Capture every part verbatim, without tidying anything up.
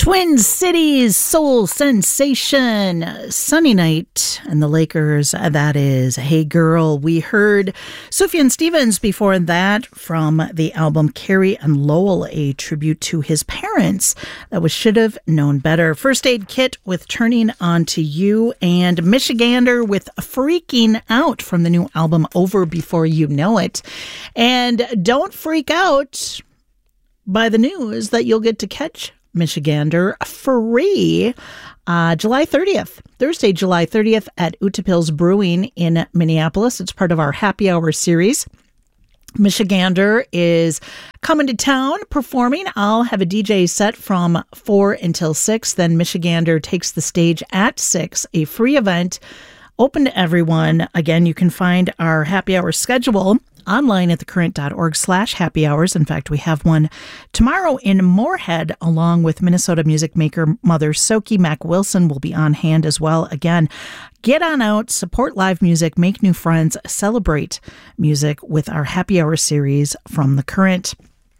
Twin Cities soul sensation, Sunny Night, and the Lakers. That is Hey Girl. We heard Sufjan Stevens before that from the album Carrie and Lowell, a tribute to his parents. That was Should Have Known Better. First Aid Kit with Turning On To You, and Michigander with Freaking Out from the new album Over Before You Know It. And don't freak out by the news that you'll get to catch Michigander free uh, July thirtieth, Thursday, July thirtieth at Utapils Brewing in Minneapolis. It's part of our happy hour series. Michigander is coming to town performing. I'll have a D J set from four until six. Then Michigander takes the stage at six, a free event open to everyone. Again, you can find our happy hour schedule online at thecurrent.org slash happy hours. In fact, we have one tomorrow in Moorhead, along with Minnesota music maker Mother Soki. Mac Wilson will be on hand as well. Again, get on out, support live music, make new friends, celebrate music with our happy hour series from The Current.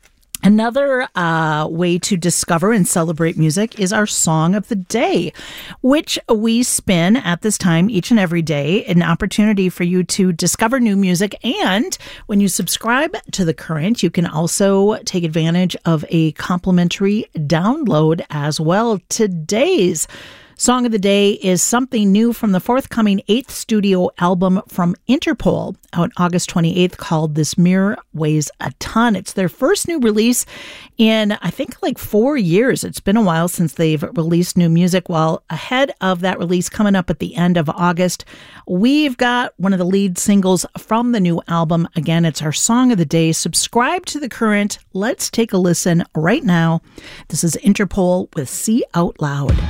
Another uh, way to discover and celebrate music is our Song of the Day, which we spin at this time each and every day, an opportunity for you to discover new music. And when you subscribe to The Current, you can also take advantage of a complimentary download as well. Today's Song of the Day is something new from the forthcoming eighth studio album from Interpol, out August twenty-eighth, called This Mirror Weighs a Ton. It's their first new release in, I think, like four years. It's been a while since they've released new music. Well, ahead of that release coming up at the end of August, we've got one of the lead singles from the new album. Again, it's our Song of the Day. Subscribe to The Current. Let's take a listen right now. This is Interpol with See Out Loud.